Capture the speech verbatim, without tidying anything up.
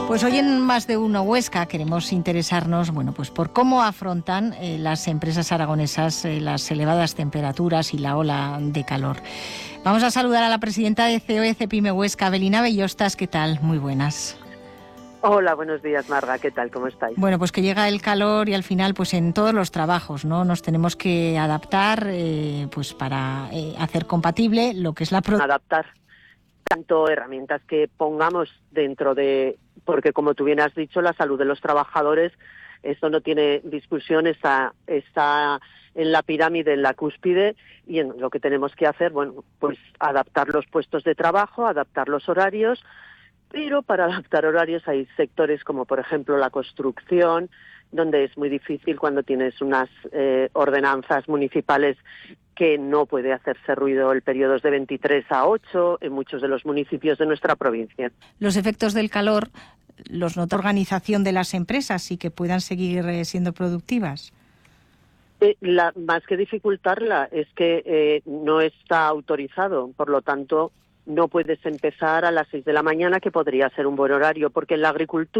Pues hoy en Más de Uno Huesca queremos interesarnos, bueno, pues por cómo afrontan eh, las empresas aragonesas eh, las elevadas temperaturas y la ola de calor. Vamos a saludar a la presidenta de C O E Cepime Huesca, Avelina Bellostas. ¿Qué tal? Muy buenas. Hola, buenos días, Marga. ¿Qué tal? ¿Cómo estáis? Bueno, pues que llega el calor y al final, pues en todos los trabajos, ¿no? Nos tenemos que adaptar, eh, pues para eh, hacer compatible lo que es la producción. Adaptar tanto herramientas que pongamos dentro de, porque como tú bien has dicho, la salud de los trabajadores, esto no tiene discusión, está, está en la pirámide, en la cúspide, y en lo que tenemos que hacer, bueno, pues adaptar los puestos de trabajo, adaptar los horarios. Pero para adaptar horarios hay sectores como, por ejemplo, la construcción, donde es muy difícil cuando tienes unas eh, ordenanzas municipales que no puede hacerse ruido. El periodo es de veintitrés a ocho en muchos de los municipios de nuestra provincia. Los efectos del calor los nota organización de las empresas y que puedan seguir eh, siendo productivas. Eh, la, más que dificultarla es que eh, no está autorizado, por lo tanto no puedes empezar a las seis de la mañana, que podría ser un buen horario, porque en la agricultura